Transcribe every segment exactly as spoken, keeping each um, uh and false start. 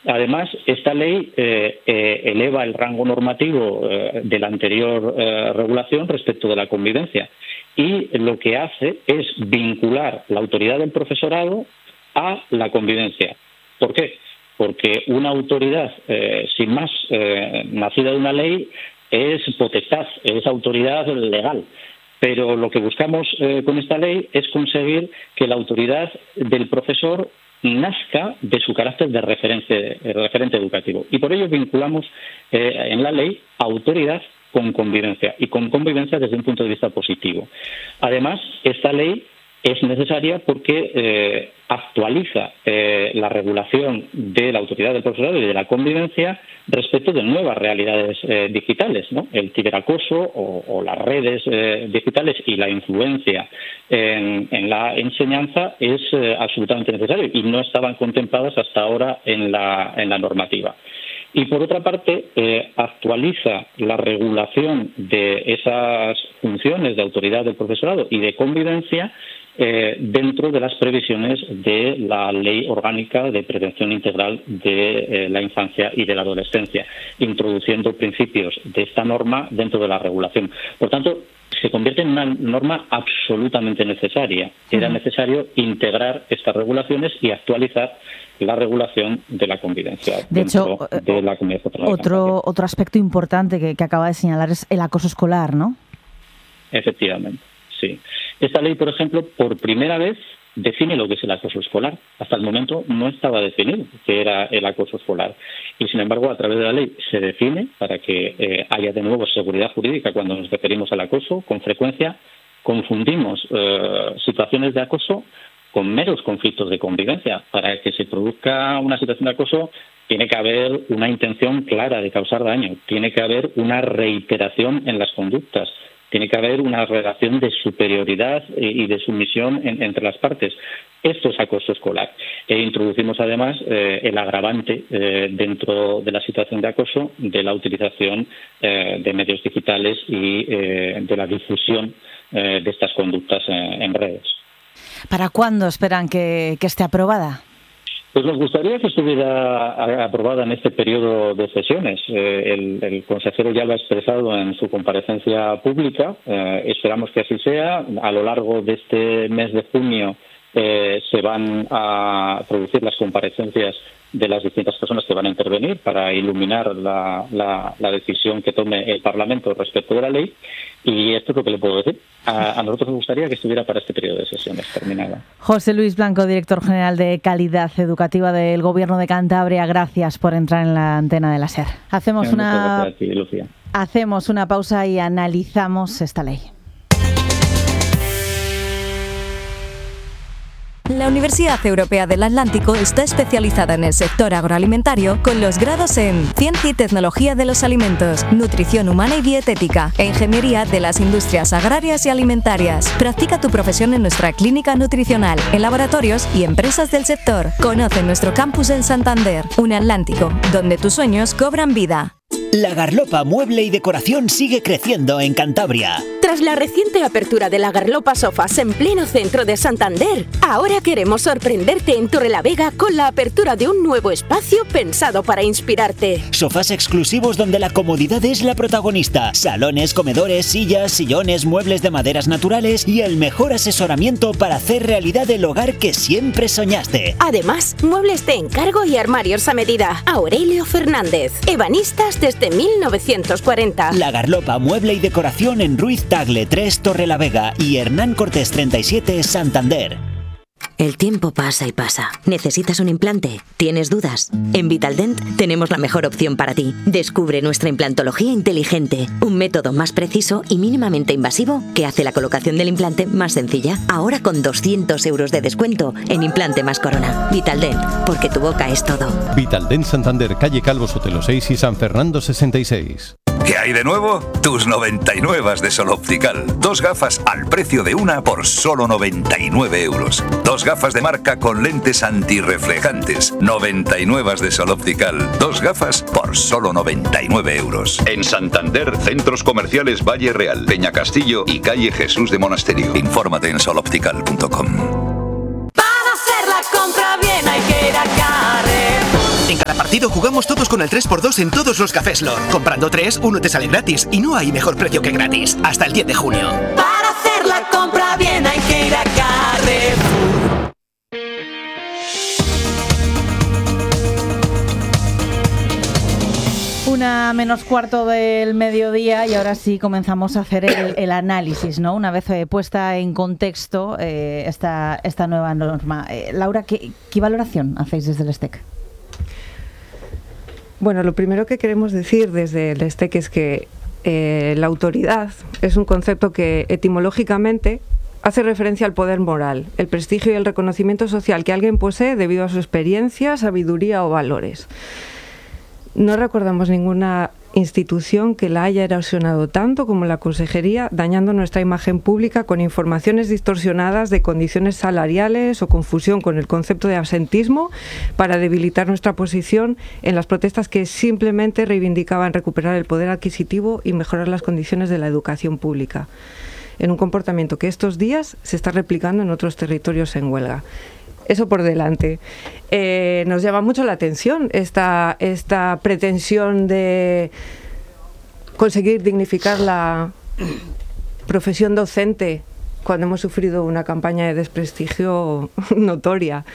Además, esta ley eh, eh, eleva el rango normativo eh, de la anterior eh, regulación respecto de la convivencia y lo que hace es vincular la autoridad del profesorado a la convivencia. ¿Por qué? Porque una autoridad, eh, sin más, eh, nacida de una ley, es potestad, es autoridad legal. Pero lo que buscamos eh, con esta ley es conseguir que la autoridad del profesor nazca de su carácter de referente, de referente educativo. Y por ello vinculamos eh, en la ley autoridad con convivencia, y con convivencia desde un punto de vista positivo. Además, esta ley es necesaria porque eh, actualiza eh, la regulación de la autoridad del profesorado y de la convivencia respecto de nuevas realidades eh, digitales, ¿no? El ciberacoso o, o las redes eh, digitales y la influencia en, en la enseñanza es eh, absolutamente necesario y no estaban contempladas hasta ahora en la, en la normativa. Y, por otra parte, eh, actualiza la regulación de esas funciones de autoridad del profesorado y de convivencia eh, dentro de las previsiones de la Ley Orgánica de Prevención Integral de eh, la Infancia y de la Adolescencia, introduciendo principios de esta norma dentro de la regulación. Por tanto, se convierte en una norma absolutamente necesaria. Era necesario integrar estas regulaciones y actualizar la regulación de la convivencia. De hecho, de la comunidad autónoma de otro, otro aspecto importante que, que acaba de señalar es el acoso escolar, ¿no? Efectivamente, sí. Esta ley, por ejemplo, por primera vez define lo que es el acoso escolar. Hasta el momento no estaba definido qué era el acoso escolar. Y, sin embargo, a través de la ley se define para que eh, haya de nuevo seguridad jurídica cuando nos referimos al acoso. Con frecuencia confundimos eh, situaciones de acoso con meros conflictos de convivencia. Para que se produzca una situación de acoso tiene que haber una intención clara de causar daño, tiene que haber una reiteración en las conductas, tiene que haber una relación de superioridad y de sumisión en, entre las partes. Esto es acoso escolar. E introducimos además eh, el agravante eh, dentro de la situación de acoso de la utilización eh, de medios digitales y eh, de la difusión eh, de estas conductas eh, en redes. ¿Para cuándo esperan que, que esté aprobada? Pues nos gustaría que estuviera aprobada en este periodo de sesiones. Eh, el, el consejero ya lo ha expresado en su comparecencia pública. Eh, esperamos que así sea. A lo largo de este mes de junio eh, se van a producir las comparecencias de las distintas personas que van a intervenir para iluminar la, la, la decisión que tome el Parlamento respecto de la ley. Y esto es lo que le puedo decir. A, a nosotros nos gustaría que estuviera para este periodo de sesiones terminada. José Luis Blanco, director general de Calidad Educativa del Gobierno de Cantabria, gracias por entrar en la antena de la SER. Hacemos Muchas una, gracias a ti, Lucía. Hacemos una pausa y analizamos esta ley. La Universidad Europea del Atlántico está especializada en el sector agroalimentario con los grados en Ciencia y Tecnología de los Alimentos, Nutrición Humana y Dietética e Ingeniería de las Industrias Agrarias y Alimentarias. Practica tu profesión en nuestra clínica nutricional, en laboratorios y empresas del sector. Conoce nuestro campus en Santander, un Atlántico, donde tus sueños cobran vida. La Garlopa Mueble y Decoración sigue creciendo en Cantabria. Tras la reciente apertura de la Garlopa Sofas en pleno centro de Santander, ahora queremos sorprenderte en Torrelavega con la apertura de un nuevo espacio pensado para inspirarte. Sofás exclusivos donde la comodidad es la protagonista. Salones, comedores, sillas, sillones, muebles de maderas naturales y el mejor asesoramiento para hacer realidad el hogar que siempre soñaste. Además, muebles de encargo y armarios a medida. Aurelio Fernández, ebanistas desde mil novecientos cuarenta. La Garlopa Mueble y Decoración en Ruiz Tagle tres Torrelavega y Hernán Cortés treinta y siete Santander. El tiempo pasa y pasa. ¿Necesitas un implante? ¿Tienes dudas? En Vitaldent tenemos la mejor opción para ti. Descubre nuestra implantología inteligente, un método más preciso y mínimamente invasivo que hace la colocación del implante más sencilla. Ahora con doscientos euros de descuento en implante más corona. Vitaldent, porque tu boca es todo. Vitaldent Santander, calle Calvo Sotelo seis y San Fernando sesenta y seis. ¿Qué hay de nuevo? Tus noventa y nueve de Sol Optical. Dos gafas al precio de una por solo noventa y nueve euros. Dos gafas de marca con lentes antirreflejantes. noventa y nueve de Sol Optical. Dos gafas por solo noventa y nueve euros. En Santander, centros comerciales Valle Real, Peña Castillo y calle Jesús de Monasterio. Infórmate en sol optical punto com. Para hacer la compra bien hay que ir a Carrefour. En cada partido jugamos todos con el tres por dos en todos los Cafés Lord. Comprando tres, uno te sale gratis y no hay mejor precio que gratis. Hasta el diez de junio. Para hacer la compra bien hay que ir a Carrefour. Una menos cuarto del mediodía y ahora sí comenzamos a hacer el, el análisis, ¿no? Una vez eh, puesta en contexto eh, esta, esta nueva norma. Eh, Laura, ¿qué, ¿qué valoración hacéis desde el STEC? Bueno, lo primero que queremos decir desde el STEC es que eh, la autoridad es un concepto que etimológicamente hace referencia al poder moral, el prestigio y el reconocimiento social que alguien posee debido a su experiencia, sabiduría o valores. No recordamos ninguna institución que la haya erosionado tanto como la Consejería, dañando nuestra imagen pública con informaciones distorsionadas de condiciones salariales o confusión con el concepto de absentismo para debilitar nuestra posición en las protestas que simplemente reivindicaban recuperar el poder adquisitivo y mejorar las condiciones de la educación pública, en un comportamiento que estos días se está replicando en otros territorios en huelga. Eso por delante. Eh, nos llama mucho la atención esta, esta pretensión de conseguir dignificar la profesión docente cuando hemos sufrido una campaña de desprestigio notoria.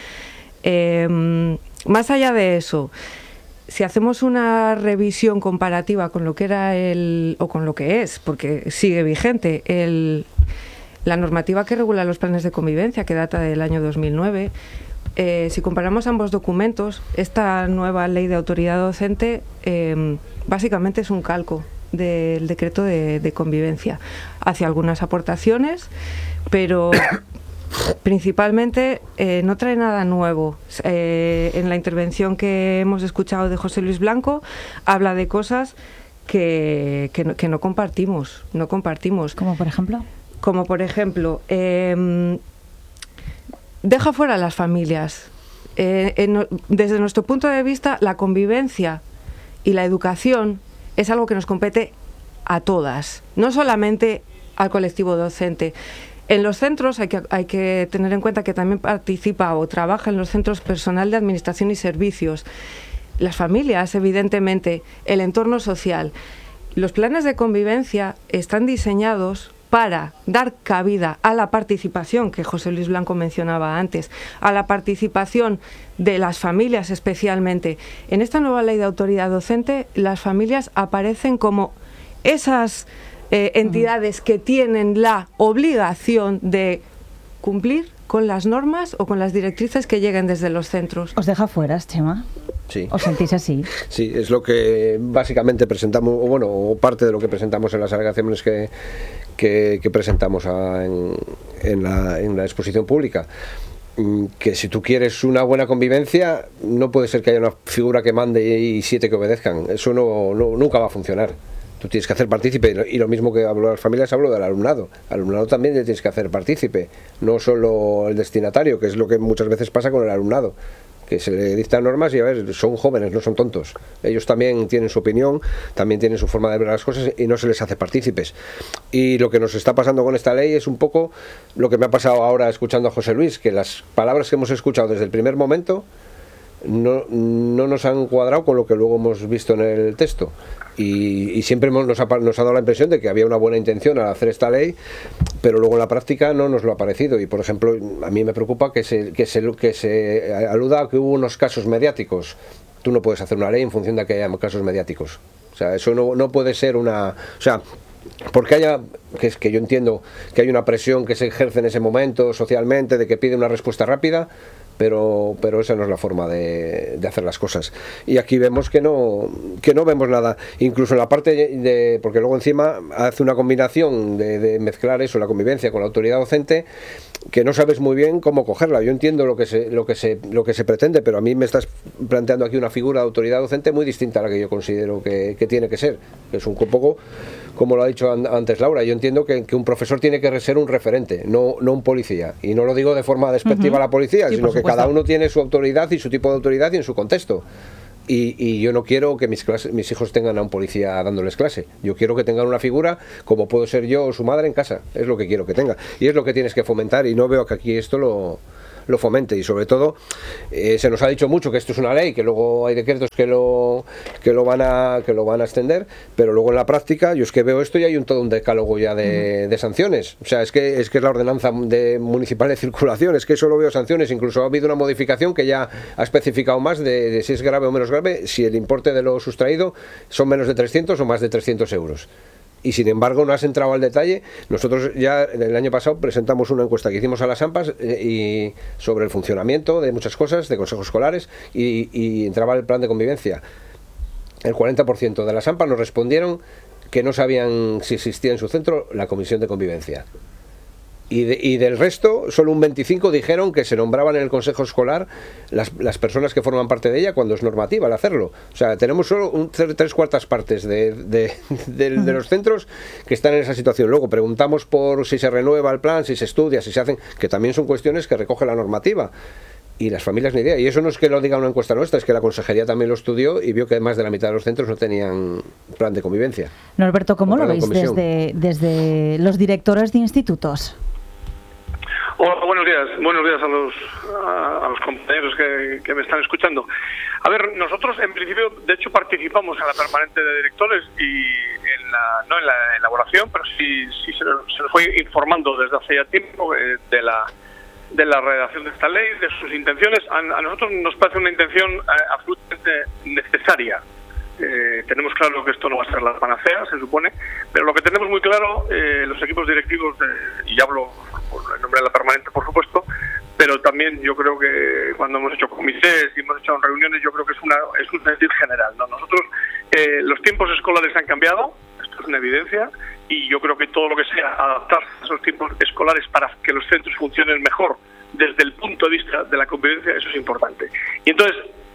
Eh, más allá de eso, si hacemos una revisión comparativa con lo que era el, o con lo que es, porque sigue vigente, el... la normativa que regula los planes de convivencia, que data del año dos mil nueve, eh, si comparamos ambos documentos, esta nueva ley de autoridad docente eh, básicamente es un calco del decreto de, de convivencia. Hace algunas aportaciones, pero principalmente eh, no trae nada nuevo. Eh, en la intervención que hemos escuchado de José Luis Blanco, habla de cosas que, que, no, que no compartimos, no compartimos. ¿Como por ejemplo? Como por ejemplo, eh, deja fuera a las familias. Eh, en, desde nuestro punto de vista, la convivencia y la educación es algo que nos compete a todas, no solamente al colectivo docente. En los centros hay que, hay que tener en cuenta que también participa o trabaja en los centros personal de administración y servicios, las familias, evidentemente, el entorno social. Los planes de convivencia están diseñados para dar cabida a la participación, que José Luis Blanco mencionaba antes, a la participación de las familias especialmente. En esta nueva ley de autoridad docente, las familias aparecen como esas eh, entidades que tienen la obligación de cumplir con las normas o con las directrices que lleguen desde los centros. ¿Os deja fuera, Chema? Sí. ¿Os sentís así? Sí, es lo que básicamente presentamos, o bueno, o parte de lo que presentamos en las alegaciones que, que, que presentamos a, en, en, la, en la exposición pública. Que si tú quieres una buena convivencia, no puede ser que haya una figura que mande y siete que obedezcan. Eso no, no nunca va a funcionar. Tú tienes que hacer partícipe, y lo mismo que hablo de las familias, hablo del alumnado. Al alumnado también le tienes que hacer partícipe, no solo el destinatario, que es lo que muchas veces pasa con el alumnado, que se le dictan normas y a ver, son jóvenes, no son tontos. Ellos también tienen su opinión, también tienen su forma de ver las cosas y no se les hace partícipes. Y lo que nos está pasando con esta ley es un poco lo que me ha pasado ahora escuchando a José Luis, que las palabras que hemos escuchado desde el primer momento no, no nos han cuadrado con lo que luego hemos visto en el texto. Y, y siempre hemos, nos, ha, nos ha dado la impresión de que había una buena intención al hacer esta ley, pero luego en la práctica no nos lo ha parecido. Y por ejemplo, a mí me preocupa que se, que se, que se aluda a que hubo unos casos mediáticos. Tú no puedes hacer una ley en función de que haya casos mediáticos. O sea, eso no, no puede ser una... O sea, porque haya, que es que yo entiendo que hay una presión que se ejerce en ese momento socialmente de que pide una respuesta rápida, pero pero esa no es la forma de, de hacer las cosas. Y aquí vemos que no que no vemos nada, incluso en la parte de, porque luego encima hace una combinación de, de mezclar eso, la convivencia con la autoridad docente, que no sabes muy bien cómo cogerla. Yo entiendo lo que se lo que se lo que se pretende, pero a mí me estás planteando aquí una figura de autoridad docente muy distinta a la que yo considero que, que tiene que ser. Es un poco como lo ha dicho antes Laura. Yo entiendo que, que un profesor tiene que ser un referente, no, no un policía. Y no lo digo de forma despectiva uh-huh. a la policía, sí, sino que cada uno tiene su autoridad y su tipo de autoridad y en su contexto. Y, y yo no quiero que mis, clases, mis hijos tengan a un policía dándoles clase. Yo quiero que tengan una figura como puedo ser yo o su madre en casa. Es lo que quiero que tenga. Y es lo que tienes que fomentar. Y no veo que aquí esto lo, lo fomente. Y sobre todo, eh, se nos ha dicho mucho que esto es una ley, que luego hay decretos que lo que lo van a que lo van a extender, pero luego en la práctica yo es que veo esto y hay un todo un decálogo ya de, de sanciones. O sea, es que es que es la ordenanza de municipal de circulación, es que solo veo sanciones. Incluso ha habido una modificación que ya ha especificado más de, de si es grave o menos grave, si el importe de lo sustraído son menos de trescientos o más de trescientos euros. Y sin embargo no has entrado al detalle. Nosotros ya el año pasado presentamos una encuesta que hicimos a las AMPAs eh, y sobre el funcionamiento de muchas cosas, de consejos escolares, y, y entraba el plan de convivencia. El cuarenta por ciento de las AMPAs nos respondieron que no sabían si existía en su centro la comisión de convivencia. Y, de, y del resto, solo un veinticinco por ciento dijeron que se nombraban en el consejo escolar las, las personas que forman parte de ella cuando es normativa al hacerlo. O sea, tenemos solo un, tres cuartas partes de, de, de, de los centros que están en esa situación. Luego preguntamos por si se renueva el plan, si se estudia, si se hacen, que también son cuestiones que recoge la normativa. Y las familias ni idea. Y eso no es que lo diga una encuesta nuestra, es que la consejería también lo estudió y vio que más de la mitad de los centros no tenían plan de convivencia. Norberto, ¿cómo lo veis desde, desde los directores de institutos? Hola, buenos días. Buenos días a los a, a los compañeros que, que me están escuchando. A ver, nosotros en principio, de hecho, participamos en la permanente de directores y en la, no en la elaboración, pero sí, sí se, nos, se nos fue informando desde hace ya tiempo eh, de la de la redacción de esta ley, de sus intenciones. A, a nosotros nos parece una intención eh, absolutamente necesaria. Eh, tenemos claro que esto no va a ser la panacea, se supone, pero lo que tenemos muy claro, eh, los equipos directivos, de, y hablo por el nombre de la permanente, por supuesto, pero también yo creo que cuando hemos hecho comités y hemos hecho reuniones, yo creo que es una es un sentir general, ¿no? Nosotros, eh, los tiempos escolares han cambiado, esto es una evidencia, y yo creo que todo lo que sea adaptarse a esos tiempos escolares para que los centros funcionen mejor desde el punto de vista de la convivencia, eso es importante. Y entonces,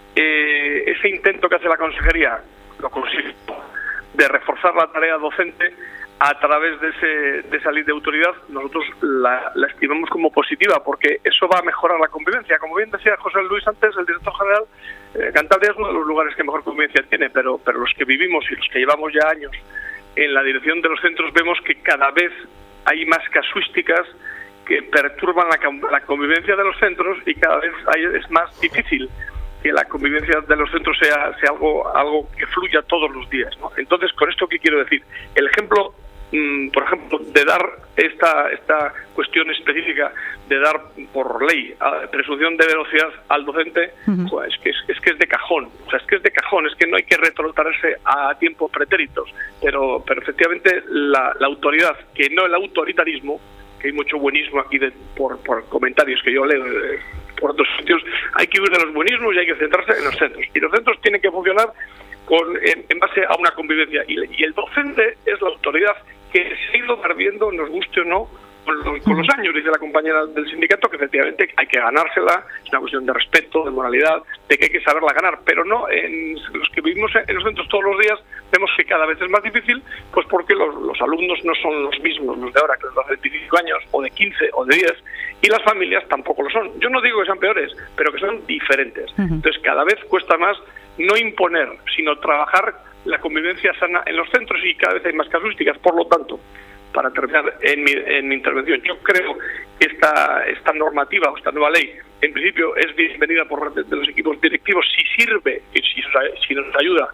eh, ese intento que hace la consejería, lo consigue, de reforzar la tarea docente a través de, ese, de esa ley de autoridad, nosotros la, la estimamos como positiva, porque eso va a mejorar la convivencia. Como bien decía José Luis antes, el director general, eh, Cantabria es uno de los lugares que mejor convivencia tiene, pero, pero los que vivimos y los que llevamos ya años en la dirección de los centros vemos que cada vez hay más casuísticas que perturban la, la convivencia de los centros y cada vez hay, es más difícil que la convivencia de los centros sea, sea algo, algo que fluya todos los días, ¿no? Entonces, ¿con esto qué quiero decir? El ejemplo, mmm, por ejemplo, de dar esta, esta cuestión específica, de dar por ley a presunción de velocidad al docente, uh-huh. pues, es, que es, es que es de cajón, o sea, es que es de cajón, es que no hay que retrotraerse a tiempos pretéritos, pero, pero efectivamente la, la autoridad, que no el autoritarismo, que hay mucho buenismo aquí de, por, por comentarios que yo leo de, por otros sitios, hay que huir de los buenismos y hay que centrarse en los centros. Y los centros tienen que funcionar con, en, en base a una convivencia. Y, y el docente es la autoridad que se ha ido perdiendo, nos guste o no, con los, con los años, dice la compañera del sindicato, que efectivamente hay que ganársela, es una cuestión de respeto, de moralidad, de que hay que saberla ganar, pero no en los que vivimos en los centros todos los días, vemos que cada vez es más difícil, pues porque los, los alumnos no son los mismos, los de ahora, que los de hace veinticinco años, o de quince, o de diez, y las familias tampoco lo son. Yo no digo que sean peores, pero que son diferentes. Uh-huh. Entonces cada vez cuesta más no imponer, sino trabajar la convivencia sana en los centros, y cada vez hay más casuísticas. Por lo tanto, para terminar en mi, en mi intervención, yo creo que esta, esta normativa o esta nueva ley, en principio, es bienvenida por parte de los equipos directivos si sirve y si, si nos ayuda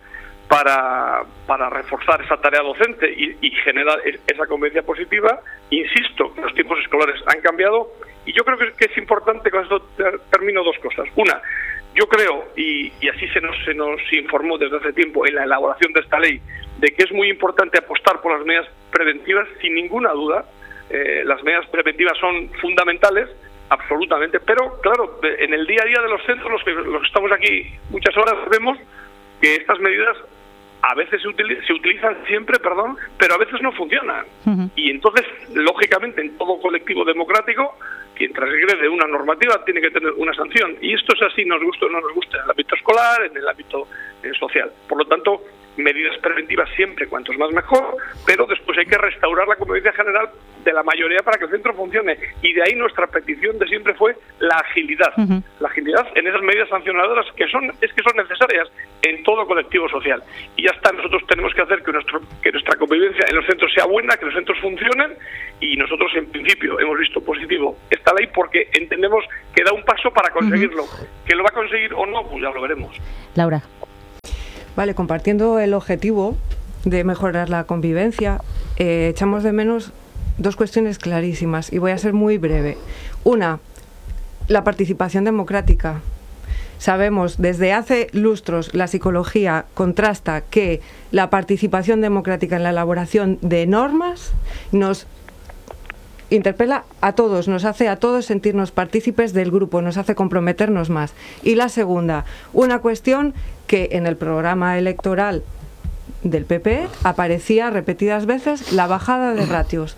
para, para reforzar esa tarea docente y, y generar esa convivencia positiva. Insisto, los tiempos escolares han cambiado y yo creo que, que es importante, con esto termino, dos cosas. Una, yo creo, y, y así se nos, se nos informó desde hace tiempo en la elaboración de esta ley, de que es muy importante apostar por las medidas preventivas, sin ninguna duda. Eh, las medidas preventivas son fundamentales, absolutamente, pero claro, en el día a día de los centros, los que, los que estamos aquí muchas horas, vemos que estas medidas a veces se, util- se utilizan siempre, perdón, pero a veces no funcionan. Uh-huh. Y entonces, lógicamente, en todo colectivo democrático, quien transgrede una normativa tiene que tener una sanción. Y esto es así, nos gusta o no nos gusta, en el ámbito escolar, en el ámbito eh, social. Por lo tanto, medidas preventivas siempre, cuantos más mejor, pero después hay que restaurar la convivencia general de la mayoría para que el centro funcione. Y de ahí nuestra petición de siempre fue la agilidad. Uh-huh. La agilidad en esas medidas sancionadoras que son es que son necesarias en todo colectivo social. Y ya está, nosotros tenemos que hacer que, nuestro, que nuestra convivencia en los centros sea buena, que los centros funcionen, y nosotros en principio hemos visto positivo esta ley porque entendemos que da un paso para conseguirlo. Uh-huh. Que lo va a conseguir o no, pues ya lo veremos. Laura. Vale, compartiendo el objetivo de mejorar la convivencia, eh, echamos de menos dos cuestiones clarísimas y voy a ser muy breve. Una, la participación democrática. Sabemos, desde hace lustros la psicología contrasta que la participación democrática en la elaboración de normas nos interpela a todos, nos hace a todos sentirnos partícipes del grupo, nos hace comprometernos más. Y la segunda, una cuestión que en el programa electoral del P P aparecía repetidas veces, la bajada de ratios.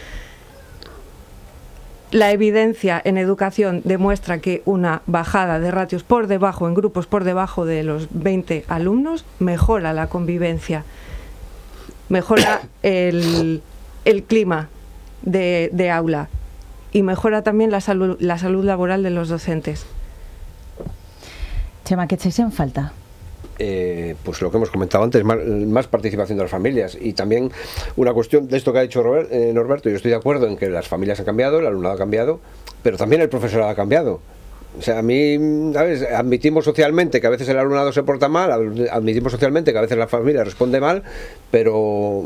La evidencia en educación demuestra que una bajada de ratios por debajo, en grupos por debajo de los veinte alumnos, mejora la convivencia, mejora el, el clima de, de aula y mejora también la salud, la salud laboral de los docentes. Chema, ¿qué echáis en falta? Eh, pues lo que hemos comentado antes, más, más participación de las familias y también una cuestión de esto que ha dicho Robert, eh, Norberto. Yo estoy de acuerdo en que las familias han cambiado, el alumnado ha cambiado, pero también el profesorado ha cambiado. O sea, a mí, ¿sabes? Admitimos socialmente que a veces el alumnado se porta mal, admitimos socialmente que a veces la familia responde mal, pero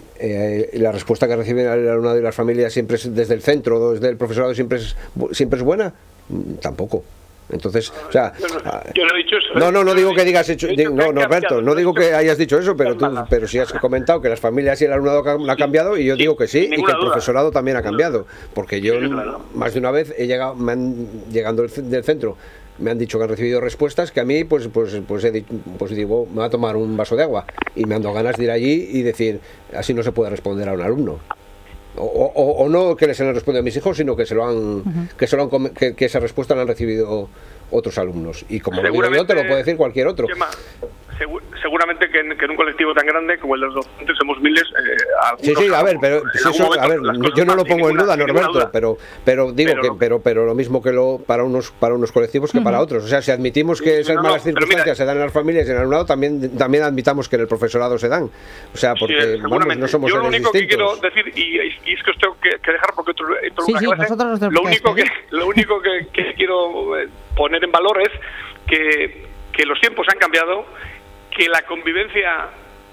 eh, la respuesta que reciben el alumnado y las familias siempre es desde el centro, desde el profesorado, siempre es, siempre es buena. Tampoco. Entonces, o sea, yo no, yo no he dicho eso. No, no, no digo que digas hecho, digo, no, no, Norberto, no digo que hayas dicho eso, pero tú, pero sí has comentado que las familias y el alumnado ha cambiado y yo digo que sí y que el profesorado también ha cambiado, porque yo más de una vez he llegado, me han, llegando del centro, me han dicho que han recibido respuestas que a mí, pues, pues, pues he dicho, pues digo, me va a tomar un vaso de agua y me han dado ganas de ir allí y decir, así no se puede responder a un alumno. O, o, o no que les han respondido a mis hijos, sino que se lo han, uh-huh. que, se lo han que, que esa respuesta la han recibido otros alumnos. Y como lo digo yo, te lo puede decir cualquier otro. Chema, segu seguramente que en, que en un colectivo tan grande como el de los docentes somos miles. Eh, sí, sí, a ver, pero si eso, a ver, yo no lo pongo en duda, Norberto, pero, pero digo pero que, no. pero, pero lo mismo que lo para unos para unos colectivos que uh-huh. para otros. O sea, si admitimos que esas no, no, malas circunstancias mira, se dan en las familias y en el alumnado, también también admitamos que en el profesorado se dan. O sea, porque sí, vamos, no somos yo lo único distintos. que quiero decir y, y es que os tengo que, que dejar porque entro, entro sí, una sí, clase. Lo único que lo único que, que quiero poner en valor es que que los tiempos han cambiado, que la convivencia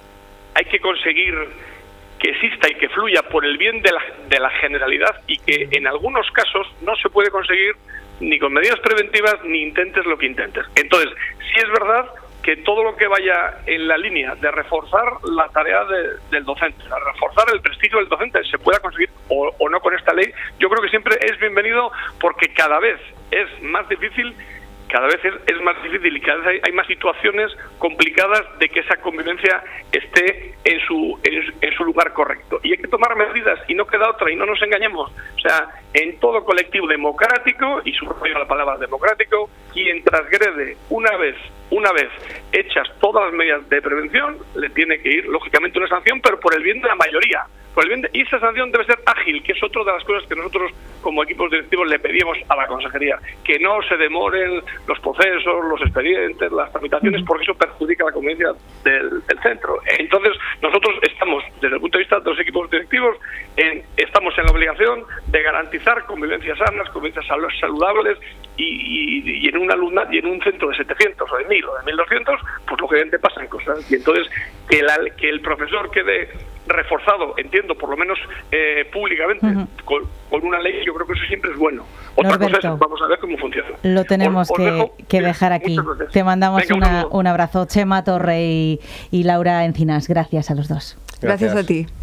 hay que conseguir que exista y que fluya por el bien de la, de la generalidad y que en algunos casos no se puede conseguir ni con medidas preventivas ni intentes lo que intentes. Entonces, sí es verdad que todo lo que vaya en la línea de reforzar la tarea de, del docente, de reforzar el prestigio del docente, se pueda conseguir o, o no con esta ley, yo creo que siempre es bienvenido porque cada vez es más difícil cada vez es, es más difícil y cada vez hay, hay más situaciones complicadas de que esa convivencia esté en su, en, en su lugar correcto. Y hay que tomar medidas y no queda otra y no nos engañemos. O sea, en todo colectivo democrático, y subrayo la palabra democrático, quien transgrede una vez, una vez hechas todas las medidas de prevención, le tiene que ir, lógicamente, una sanción, pero por el bien de la mayoría. Por el bien de, y esa sanción debe ser ágil, que es otra de las cosas que nosotros como equipos directivos le pedimos a la consejería, que no se demoren los procesos, los expedientes, las tramitaciones, porque eso perjudica la convivencia del, del centro. Entonces nosotros estamos, desde el punto de vista de los equipos directivos, en, estamos en la obligación de garantizar convivencias sanas, convivencias saludables y, y, y en un alumnado y en un centro de setecientos o de mil o de mil doscientos, pues lógicamente pasan cosas. Y entonces que, la, que el profesor quede reforzado, entiendo, por lo menos eh, públicamente, uh-huh. con, con una ley, yo creo que eso siempre es bueno. Otra Norberto, cosa es, vamos a ver cómo funciona. Lo tenemos os, os que, dejo, que dejar aquí. Te mandamos Venga, una, un, un abrazo, Chema Torre y, y Laura Encinas. Gracias a los dos. Gracias, Gracias a ti.